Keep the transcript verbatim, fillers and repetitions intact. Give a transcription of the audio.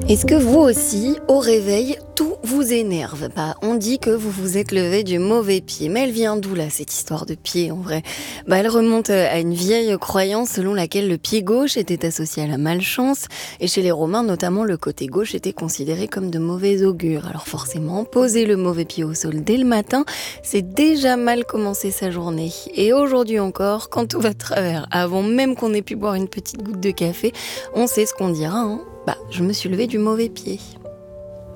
Est-ce que vous aussi, au réveil, tout vous énerve? Bah, on dit que vous vous êtes levé du mauvais pied. Mais elle vient d'où là, cette histoire de pied en vrai? Bah, elle remonte euh, à une vieille croyance selon laquelle le pied gauche était associé à la malchance. Et chez les Romains notamment, le côté gauche était considéré comme de mauvais augure. Alors forcément, poser le mauvais pied au sol dès le matin, c'est déjà mal commencer sa journée. Et aujourd'hui encore, quand tout va de travers, avant même qu'on ait pu boire une petite goutte de café, on sait ce qu'on dira, hein. Bah, je me suis levée du mauvais pied.